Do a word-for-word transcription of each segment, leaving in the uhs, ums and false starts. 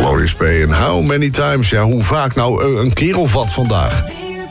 Gloria Spray en How Many Times. Ja, hoe vaak? Nou, een keer of wat vandaag.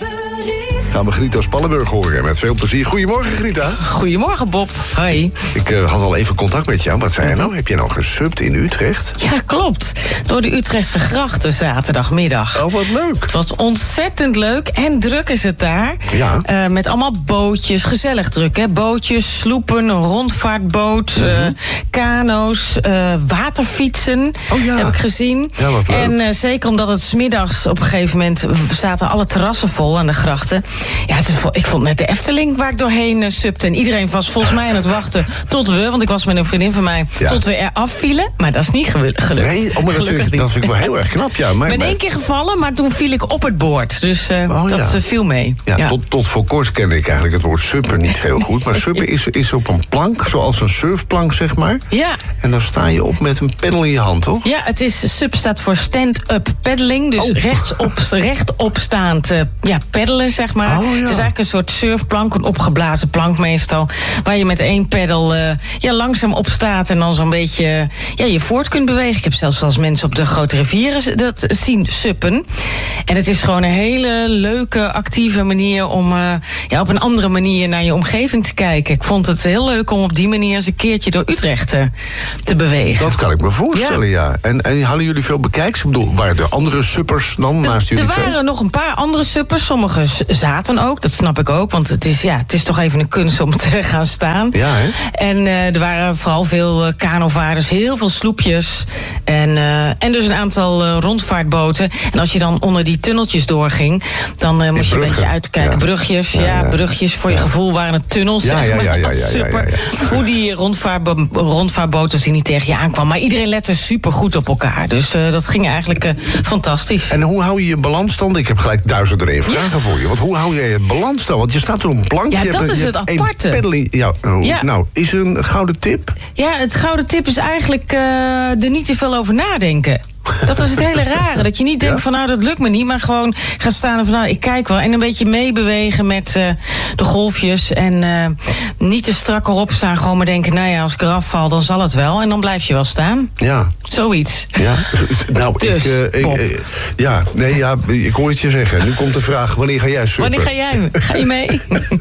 Gaan we Grita Spallenburg horen. Met veel plezier. Goedemorgen, Grita. Goedemorgen, Bob. Hoi. Ik uh, had al even contact met jou. Wat zei je nou? Heb je nou gesubt in Utrecht? Ja, klopt. Door de Utrechtse grachten zaterdagmiddag. Oh, wat leuk. Het was ontzettend leuk en druk is het daar. Ja. Uh, met allemaal bootjes. Gezellig druk, hè. Bootjes, sloepen, een rondvaartboot, mm-hmm. uh, kano's, uh, waterfietsen. Oh ja. Heb ik gezien. Ja, wat leuk. En uh, zeker omdat het 's middags op een gegeven moment zaten alle terrassen vol aan de grachten. Ja, het is, ik vond net de Efteling waar ik doorheen uh, subte. En iedereen was volgens mij aan het wachten tot we, want ik was met een vriendin van mij, ja. tot we eraf vielen. Maar dat is niet gelukt. Nee, oh, maar dat, vind ik, dat vind ik wel heel erg knap, ja. Maar, ik ben maar... één keer gevallen, maar toen viel ik op het boord. Dus uh, oh, dat ja. viel mee. Ja, ja. Tot, tot voor kort kende ik eigenlijk het woord suppen niet heel goed. Maar suppen is, is op een plank, zoals een surfplank, zeg maar. Ja. En dan sta je op met een peddel in je hand, toch? Ja, het is, sub staat voor stand-up paddling. Dus oh. rechtsop, rechtopstaand uh, ja, peddelen, zeg maar. Oh, ja. Het is eigenlijk een soort surfplank, een opgeblazen plank meestal. Waar je met één peddel uh, ja, langzaam op staat en dan zo'n beetje uh, ja, je voort kunt bewegen. Ik heb zelfs wel eens mensen op de grote rivieren dat zien suppen. En het is gewoon een hele leuke, actieve manier om uh, ja, op een andere manier naar je omgeving te kijken. Ik vond het heel leuk om op die manier eens een keertje door Utrecht te, te bewegen. Dat kan ik me voorstellen, ja. ja. En, en hadden jullie veel bekijks? Ik bedoel, waren er andere suppers dan de, naast jullie? Er waren twee? nog een paar andere suppers. Sommige zaten ook, dat snap ik ook. Want het is, ja, het is toch even een kunst om te gaan staan. Ja, hè? En uh, er waren vooral veel uh, kanovaarders, heel veel sloepjes. En, uh, en dus een aantal uh, rondvaartboten. En als je dan onder die tunneltjes doorging, dan uh, moest je een beetje uitkijken. Ja. Brugjes, ja, ja, ja, brugjes. Voor je ja. gevoel waren het tunnels, ja, zeg maar. Ja, ja, ja, super. Ja, ja, ja. Hoe die rondvaartbo- rondvaartboten die niet tegen je aankwam. Maar iedereen lette super goed op elkaar. Dus uh, dat ging eigenlijk uh, fantastisch. En hoe hou je je balans dan? Ik heb gelijk duizend er één vragen ja. voor je. Want hoe hou je je balans dan? Want je staat op een plank. Ja, je dat hebt, is je het hebt aparte. Peddeling, ja, oh, ja. Nou, is er een gouden tip? Ja, het gouden tip is eigenlijk uh, er niet te veel over nadenken. Dat is het hele rare. Dat je niet denkt ja? van nou, dat lukt me niet. Maar gewoon gaan staan en van nou, ik kijk wel. En een beetje meebewegen met uh, de golfjes. En uh, niet te strak erop staan. Gewoon maar denken, nou ja, als ik eraf val, dan zal het wel. En dan blijf je wel staan. Ja. Zoiets. Ja, nou, dus, ik, uh, ik, uh, ja, nee, ja, ik hoor het je zeggen. Nu komt de vraag, wanneer ga jij suppen? Wanneer ga jij? Ga je mee?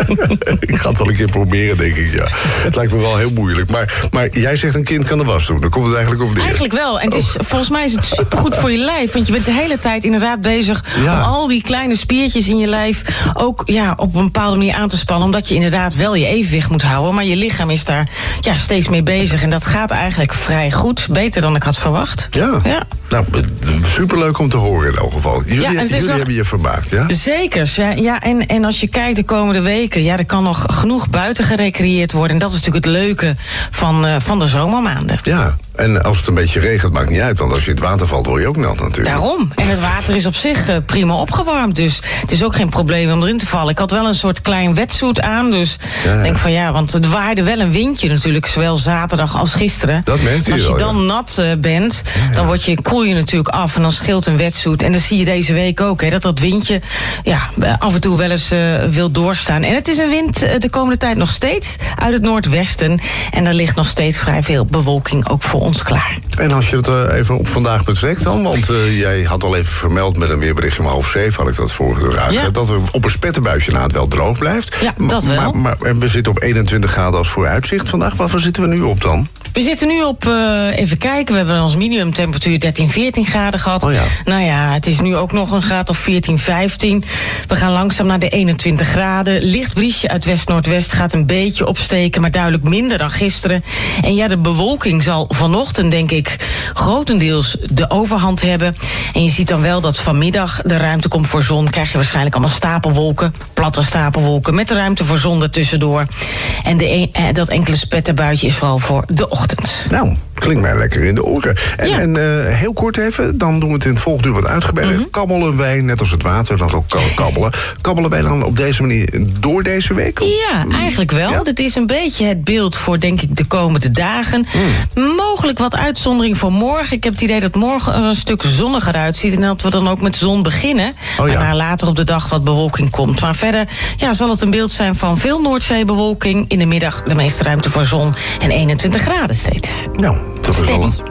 Ik ga het wel een keer proberen, denk ik, ja. Het lijkt me wel heel moeilijk. Maar, maar jij zegt een kind kan de was doen. Dan komt het eigenlijk op neer. Eigenlijk wel. En het is, volgens mij is het supergoed voor je lijf. Want je bent de hele tijd inderdaad bezig ja. om al die kleine spiertjes in je lijf ook ja, op een bepaalde manier aan te spannen. Omdat je inderdaad wel je evenwicht moet houden. Maar je lichaam is daar ja, steeds mee bezig. En dat gaat eigenlijk vrij goed. Beter dan ik had verwacht. Ja. ja. Nou, superleuk om te horen in elk geval. Jullie, ja, jullie nog... hebben je vermaakt, ja? Zeker. Ja, ja, en, en als je kijkt de komende weken, ja, er kan nog genoeg buiten gerecreëerd worden. En dat is natuurlijk het leuke van, uh, van de zomermaanden. Ja. En als het een beetje regent, maakt niet uit. Want als je in het water valt, word je ook nat natuurlijk. Daarom. En het water is op zich uh, prima opgewarmd. Dus het is ook geen probleem om erin te vallen. Ik had wel een soort klein wetsuit aan. Dus ik ja, ja. denk van ja, want het waaide wel een windje natuurlijk. Zowel zaterdag als gisteren. Dat merkt je Als je wel, dan ja. nat uh, bent, ja, ja. dan word je, koel je natuurlijk af. En dan scheelt een wetsuit. En dat zie je deze week ook. Hè, dat dat windje ja, af en toe wel eens uh, wil doorstaan. En het is een wind uh, de komende tijd nog steeds uit het noordwesten. En er ligt nog steeds vrij veel bewolking ook voor ons klaar. En als je het uh, even op vandaag betrekt dan, want uh, jij had al even vermeld met een weerberichtje om half zeven, had ik dat vorige keer ja. dat er op een spettenbuisje na het wel droog blijft. Ja, dat wel. Maar, maar, maar we zitten op eenentwintig graden als vooruitzicht vandaag. Waarvoor zitten we nu op dan? We zitten nu op, uh, even kijken, we hebben ons minimumtemperatuur dertien, veertien graden gehad. Oh ja. Nou ja, het is nu ook nog een graad of veertien, vijftien. We gaan langzaam naar de eenentwintig graden. Licht briesje uit west-noordwest gaat een beetje opsteken, maar duidelijk minder dan gisteren. En ja, de bewolking zal vanochtend, denk ik, grotendeels de overhand hebben. En je ziet dan wel dat vanmiddag de ruimte komt voor zon. Krijg je waarschijnlijk allemaal stapelwolken, platte stapelwolken, met de ruimte voor zon ertussendoor. En de een, eh, dat enkele spetterbuitje is vooral voor de ochtend. Nou, klinkt mij lekker in de oren. En, ja. en uh, heel kort even, dan doen we het in het volgende uur wat uitgebreider. Mm-hmm. Kabbelen wij, net als het water, dat ook kan kabbelen. Kabbelen wij dan op deze manier door deze week? Ja, eigenlijk wel. Ja? Dit is een beetje het beeld voor, denk ik, de komende dagen. Mm. Mogelijk wat uitzondering voor morgen. Ik heb het idee dat morgen er een stuk zonniger uitziet. En dat we dan ook met de zon beginnen. Oh, ja. Waarna later op de dag wat bewolking komt. Maar verder ja, zal het een beeld zijn van veel Noordzeebewolking. In de middag de meeste ruimte voor zon en eenentwintig graden steeds. Nou, dat is alles.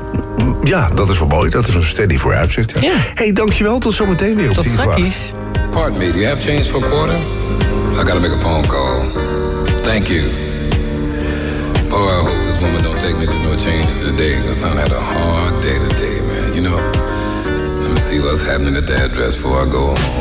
Ja, dat is wel mooi. Dat is een steady vooruitzicht. Ja. Ja. Hey, dankjewel. Tot zometeen weer op Tot tien voor acht. Pardon me, do you have change for a quarter? I gotta make a phone call. Thank you. Oh, I hope this woman don't take me to no changes today, because I've had a hard day today, man. You know, let me see what's happening at the address before I go home.